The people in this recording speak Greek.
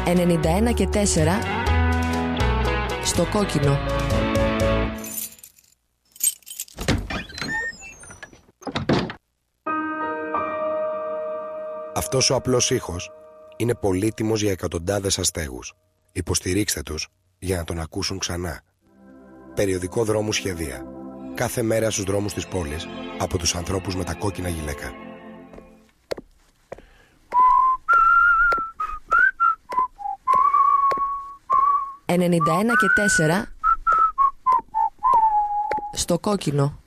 91 και 4 στο κόκκινο. Αυτός ο απλός ήχος είναι πολύτιμος για εκατοντάδες αστέγους. Υποστηρίξτε τους για να τον ακούσουν ξανά. Περιοδικό δρόμου σχεδία. Κάθε μέρα στους δρόμους της πόλης από τους ανθρώπους με τα κόκκινα γυλαίκα. «91 και 4 στο κόκκινο».